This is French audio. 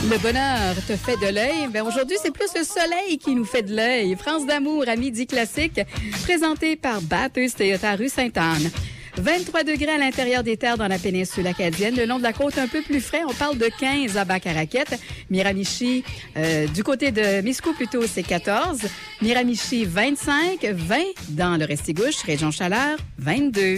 Le bonheur te fait de l'œil. Ben aujourd'hui, c'est plus le soleil qui nous fait de l'œil. France d'amour à Midi Classique, présenté par Bathurst Toyota rue Sainte-Anne. 23 degrés à l'intérieur des terres dans la péninsule acadienne. Le long de la côte, un peu plus frais. On parle de 15 à Bac-à-Raquette. Miramichi, du côté de Miscou plutôt, c'est 14. Miramichi, 25. 20 dans le Restigouche. Région Chaleur, 22.